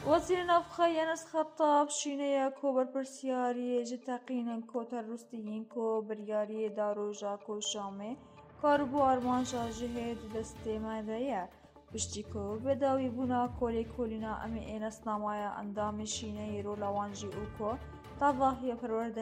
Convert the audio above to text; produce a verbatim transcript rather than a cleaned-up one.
وەزیرە ناوخۆیی ئەنەس خەتاب شینەیە کۆ بەرپرسیاریە ji teqînên ku terorîstiyên ku biryariyê daroja ku Şamê karibû armanca jihê di destê me de ye, piştî ku bêdawîbûna kolêkolîna em ê nasnamaya endamê şîneyê rola wan jî û ku tavahiya perwerdehiyê